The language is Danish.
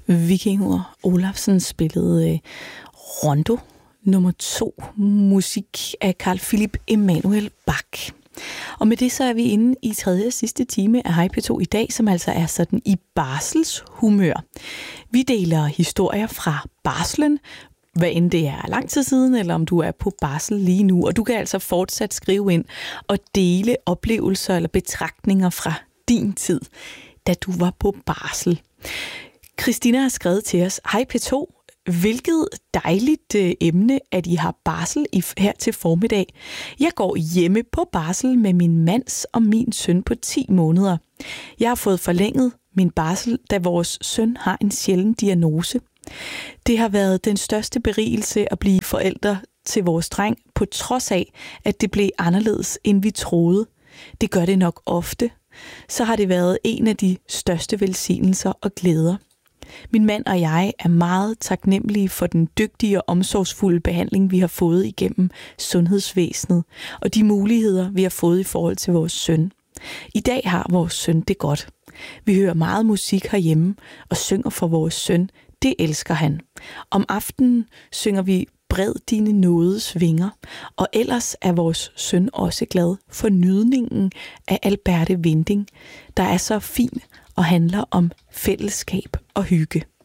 Vikingur Olafsen spillede Rondo nummer 2, musik af Carl Philipp Emanuel Bach. Og med det så er vi inde i tredje og sidste time af Hej P2 i dag, som altså er sådan i barselshumør. Vi deler historier fra barslen, hvad end det er lang tid siden, eller om du er på barsel lige nu. Og du kan altså fortsat skrive ind og dele oplevelser eller betragtninger fra din tid, da du var på barsel. Christina har skrevet til os: Hej P2, hvilket dejligt emne, at I har barsel her til formiddag. Jeg går hjemme på barsel med min mands og min søn på 10 måneder. Jeg har fået forlænget min barsel, da vores søn har en sjælden diagnose. Det har været den største berigelse at blive forældre til vores dreng, på trods af, at det blev anderledes, end vi troede. Det gør det nok ofte. Så har det været en af de største velsignelser og glæder. Min mand og jeg er meget taknemmelige for den dygtige og omsorgsfulde behandling, vi har fået igennem sundhedsvæsenet, og de muligheder, vi har fået i forhold til vores søn. I dag har vores søn det godt. Vi hører meget musik herhjemme og synger for vores søn. Det elsker han. Om aftenen synger vi Bred dine nådes vinger, og ellers er vores søn også glad for nydningen af Alberte Winding, der er så fin og handler om fællesskab og hygge.